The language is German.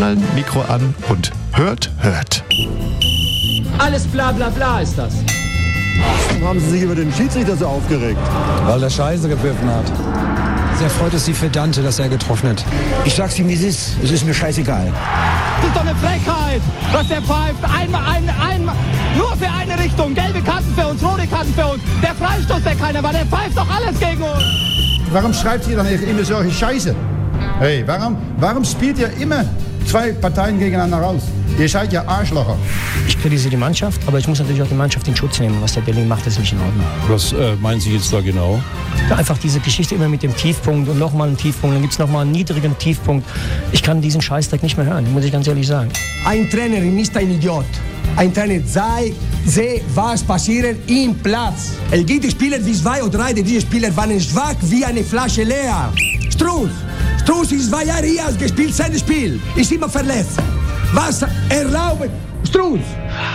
schnallen Mikro an und hört. Alles bla bla bla ist das. Warum haben Sie sich über den Schiedsrichter so aufgeregt? Weil der Scheiße gepfiffen hat. Sehr freut es die Verdante, dass er getroffen hat. Ich sag's ihm, wie es ist. Es ist mir scheißegal. Das ist doch eine Frechheit, was der pfeift. Einmal, nur für eine Richtung. Gelbe Karten für uns, rote Karten für uns. Der Freistoß, der keiner war, der pfeift doch alles gegen uns. Warum schreibt ihr dann immer solche Scheiße? Hey, warum spielt ihr immer zwei Parteien gegeneinander raus? Ihr seid ja Arschlocher. Ich kritisiere die Mannschaft, aber ich muss natürlich auch die Mannschaft in Schutz nehmen. Was der Berlin macht, ist nicht in Ordnung. Was meinen Sie jetzt da genau? Ja, einfach diese Geschichte immer mit dem Tiefpunkt und nochmal einen Tiefpunkt, dann gibt es nochmal einen niedrigen Tiefpunkt. Ich kann diesen Scheißdreck nicht mehr hören, muss ich ganz ehrlich sagen. Ein Trainer ist ein Idiot. Ein Trainer sehe, was passiert im Platz. Es gibt Spieler wie 2 oder 3, diese Spieler waren schwach wie eine Flasche leer. Strunz ist 2 Jahre hier gespielt, sein Spiel. Ist immer verletzt. Was erlaubt Strunz?